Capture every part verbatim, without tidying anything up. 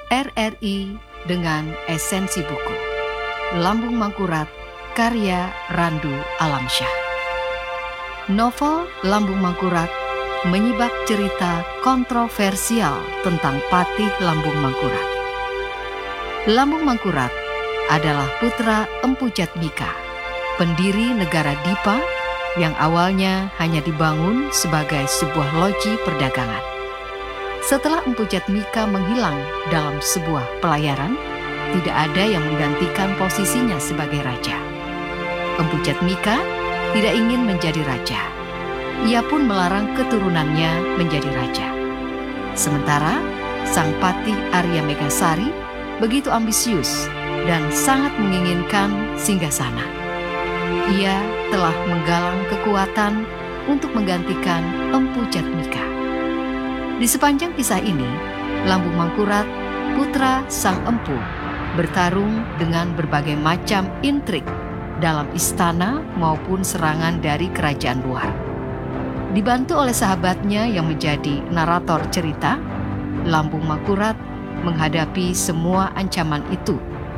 R R I dengan esensi buku. Lambung Mangkurat, karya Randu Alamsyah. Novel Lambung Mangkurat menyibak cerita kontroversial tentang Patih Lambung Mangkurat. Lambung Mangkurat adalah putra Empu Jatmika, pendiri negara Dipa yang awalnya hanya dibangun sebagai sebuah loji perdagangan. Setelah Empu Jatmika menghilang dalam sebuah pelayaran, tidak ada yang menggantikan posisinya sebagai raja. Empu Jatmika tidak ingin menjadi raja. Ia pun melarang keturunannya menjadi raja. Sementara sang patih Arya Megasari begitu ambisius dan sangat menginginkan singgasana. Ia telah menggalang kekuatan untuk menggantikan Empu Jatmika. Di sepanjang kisah ini, Lambung Mangkurat, putra sang empu, bertarung dengan berbagai macam intrik dalam istana maupun serangan dari kerajaan luar. Dibantu oleh sahabatnya yang menjadi narator cerita, Lambung Mangkurat menghadapi semua ancaman itu.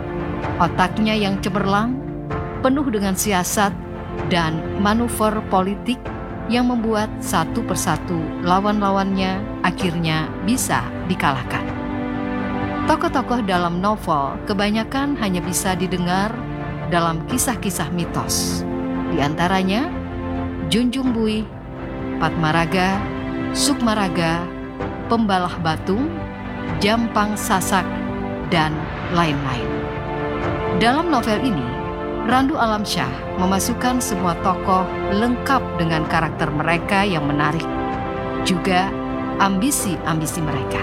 Otaknya yang cemerlang, penuh dengan siasat dan manuver politik yang membuat satu persatu lawan-lawannya akhirnya bisa dikalahkan. Tokoh-tokoh dalam novel kebanyakan hanya bisa didengar dalam kisah-kisah mitos. Di antaranya Junjung Buih, Patmaraga, Sukmaraga, Pembalah Batung, Jampang Sasak, dan lain-lain. Dalam novel ini, Randu Alamsyah memasukkan semua tokoh lengkap dengan karakter mereka yang menarik, juga ambisi-ambisi mereka.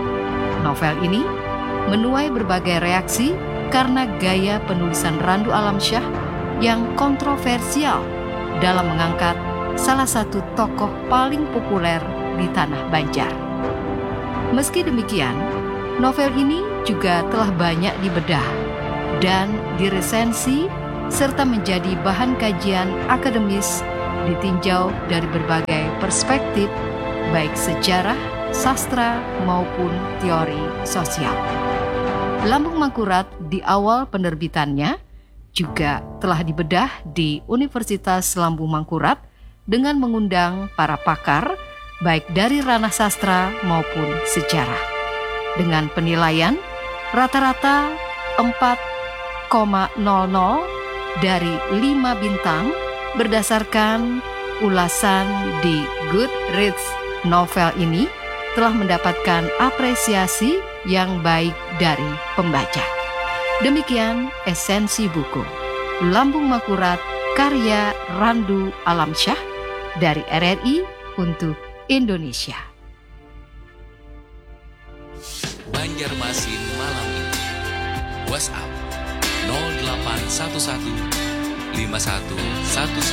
Novel ini menuai berbagai reaksi karena gaya penulisan Randu Alamsyah yang kontroversial dalam mengangkat salah satu tokoh paling populer di tanah Banjar. Meski demikian, novel ini juga telah banyak dibedah dan diresensi serta menjadi bahan kajian akademis ditinjau dari berbagai perspektif, baik sejarah, sastra, maupun teori sosial. Lambung Mangkurat di awal penerbitannya juga telah dibedah di Universitas Lambung Mangkurat dengan mengundang para pakar, baik dari ranah sastra maupun sejarah. Dengan penilaian rata-rata empat koma nol nol dari lima bintang berdasarkan ulasan di Goodreads. Novel ini telah mendapatkan apresiasi yang baik dari pembaca. Demikian esensi buku Lambung Mangkurat karya Randu Alamsyah dari R R I untuk Indonesia. Banjarmasin malam ini. WhatsApp nol delapan satu satu lima satu satu satu